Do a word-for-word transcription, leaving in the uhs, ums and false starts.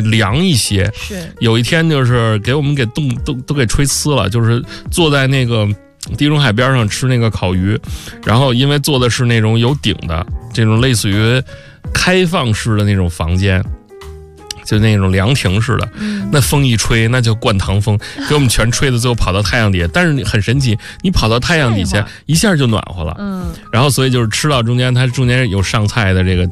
凉一些。 是有一天就是给我们给冻都都给吹呲了，就是坐在那个地中海边上吃那个烤鱼，然后因为坐的是那种有顶的这种类似于开放式的那种房间。就那种凉亭似的， 嗯、 那风一吹，那就灌堂风，给我们全吹的最后跑到太阳底下。但是你很神奇，你跑到太阳底下一下就暖和了。 嗯， 然后所以就是吃到中间，它中间有上菜的这个